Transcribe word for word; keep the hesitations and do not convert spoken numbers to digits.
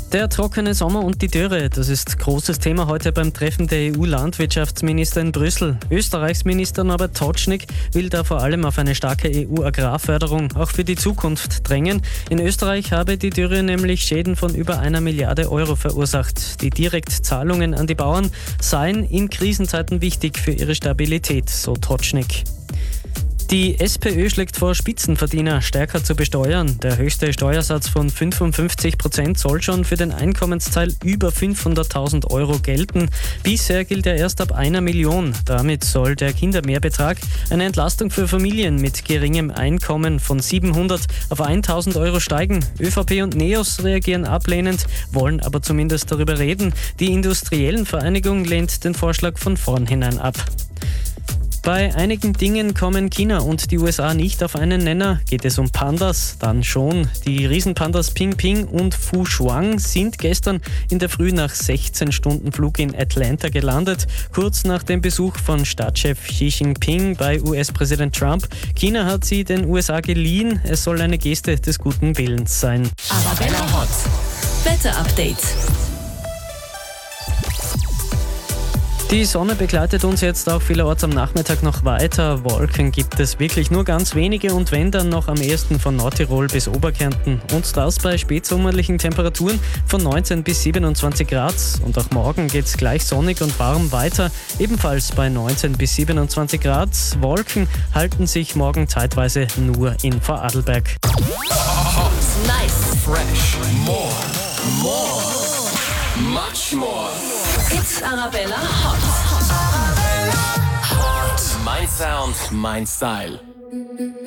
Der trockene Sommer und die Dürre, das ist großes Thema heute beim Treffen der E U-Landwirtschaftsminister in Brüssel. Österreichs Minister Norbert Totschnig will da vor allem auf eine starke E U-Agrarförderung auch für die Zukunft drängen. In Österreich habe die Dürre nämlich Schäden von über einer Milliarde Euro verursacht. Die Direktzahlungen an die Bauern seien in Krisenzeiten wichtig für ihre Stabilität, so Totschnig. Die SPÖ schlägt vor, Spitzenverdiener stärker zu besteuern. Der höchste Steuersatz von fünfundfünfzig Prozent soll schon für den Einkommensteil über fünfhunderttausend Euro gelten. Bisher gilt er erst ab einer Million. Damit soll der Kindermehrbetrag eine Entlastung für Familien mit geringem Einkommen von siebenhundert auf eintausend Euro steigen. ÖVP und NEOS reagieren ablehnend, wollen aber zumindest darüber reden. Die Industriellenvereinigung lehnt den Vorschlag von vornherein ab. Bei einigen Dingen kommen China und die U S A nicht auf einen Nenner. Geht es um Pandas? Dann schon. Die Riesenpandas Ping Ping und Fu Shuang sind gestern in der Früh nach sechzehn Stunden Flug in Atlanta gelandet, kurz nach dem Besuch von Staatschef Xi Jinping bei U S-Präsident Trump. China hat sie den U S A geliehen. Es soll eine Geste des guten Willens sein. Arabella Hot. Wetterupdate. Die Sonne begleitet uns jetzt auch vielerorts am Nachmittag noch weiter. Wolken gibt es wirklich nur ganz wenige und wenn, dann noch am ehesten von Nordtirol bis Oberkärnten. Und das bei spätsommerlichen Temperaturen von neunzehn bis siebenundzwanzig Grad. Und auch morgen geht es gleich sonnig und warm weiter, ebenfalls bei neunzehn bis siebenundzwanzig Grad. Wolken halten sich morgen zeitweise nur in Vorarlberg. Nice. Fresh. More. More. Much more. It's Arabella Hot. Hot. Mein Sound, mein Style.